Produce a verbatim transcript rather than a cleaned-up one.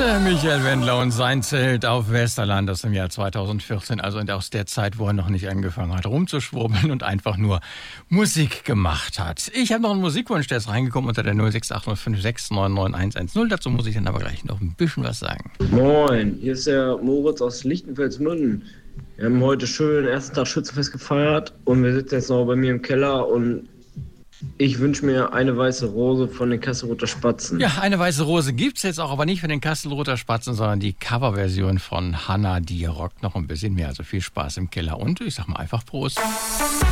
Der Michael Wendler und sein Zelt auf Westerland, das im Jahr zweitausendvierzehn, also aus der Zeit, wo er noch nicht angefangen hat rumzuschwurbeln und einfach nur Musik gemacht hat. Ich habe noch einen Musikwunsch, der ist reingekommen unter der null sechs acht null fünf sechs neun neun eins eins null. Dazu muss ich dann aber gleich noch ein bisschen was sagen. Moin, hier ist der Moritz aus Lichtenfels-Münden. Wir haben heute schön den ersten Tag Schützenfest gefeiert und wir sitzen jetzt noch bei mir im Keller und ich wünsche mir eine weiße Rose von den Kastelruther Spatzen. Ja, eine weiße Rose gibt's jetzt auch, aber nicht von den Kastelruther Spatzen, sondern die Coverversion von Hannah, die rockt noch ein bisschen mehr. Also viel Spaß im Keller und ich sag mal einfach Prost.